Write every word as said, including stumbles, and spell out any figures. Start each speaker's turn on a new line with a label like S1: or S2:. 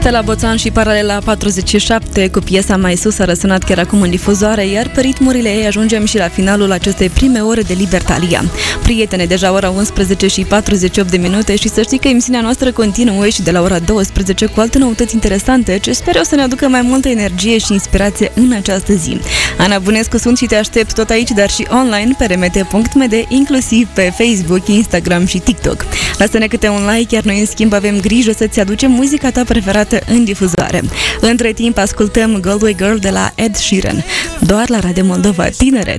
S1: Stella Boțan și Paralela patruzeci și șapte cu piesa Mai sus a răsunat chiar acum în difuzoare, iar pe ritmurile ei ajungem și la finalul acestei prime ore de Libertalia. Prietene, deja ora unsprezece și patruzeci și opt de minute și să știi că emisiunea noastră continuă și de la ora douăsprezece cu alte noutăți interesante ce sper eu să ne aducă mai multă energie și inspirație în această zi. Ana Bunescu sunt și te aștept tot aici, dar și online pe r m t punct m d, inclusiv pe Facebook, Instagram și TikTok. Lasă-ne câte un like, iar noi în schimb avem grijă să-ți aducem muzica ta preferată în difuzoare. Între timp ascultăm Galway Girl de la Ed Sheeran, doar la Radio Moldova Tineret.